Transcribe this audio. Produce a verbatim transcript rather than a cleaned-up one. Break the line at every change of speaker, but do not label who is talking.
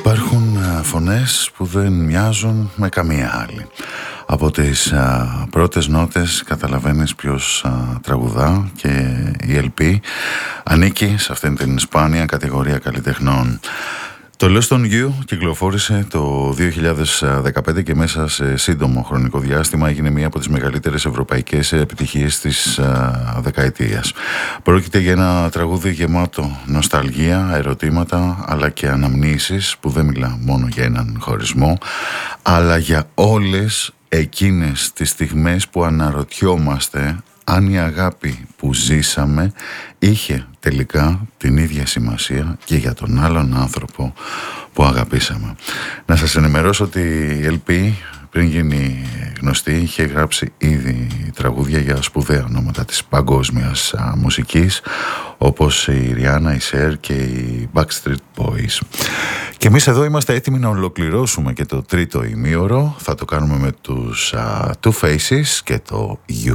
Υπάρχουν φωνές που δεν μοιάζουν με καμία άλλη. Από τις α, πρώτες νότες καταλαβαίνεις ποιος α, τραγουδά, και η ελ πι ανήκει σε αυτήν την σπάνια κατηγορία καλλιτεχνών. Το Lost on You κυκλοφόρησε το δύο χιλιάδες δεκαπέντε και μέσα σε σύντομο χρονικό διάστημα έγινε μία από τις μεγαλύτερες ευρωπαϊκές επιτυχίες της α, δεκαετίας. Πρόκειται για ένα τραγούδι γεμάτο νοσταλγία, ερωτήματα αλλά και αναμνήσεις, που δεν μιλά μόνο για έναν χωρισμό, αλλά για όλες εκείνες τις στιγμές που αναρωτιόμαστε αν η αγάπη που ζήσαμε είχε τελικά την ίδια σημασία και για τον άλλον άνθρωπο που αγαπήσαμε. Να σας ενημερώσω ότι η ελ πι πριν γίνει γνωστή είχε γράψει ήδη τραγούδια για σπουδαία ονόματα της παγκόσμιας α, μουσικής, όπως η Rihanna, η Cher και οι Backstreet Boys. Και εμείς εδώ είμαστε έτοιμοι να ολοκληρώσουμε και το τρίτο ημίωρο. Θα το κάνουμε με τους uh, Two Faces και το You.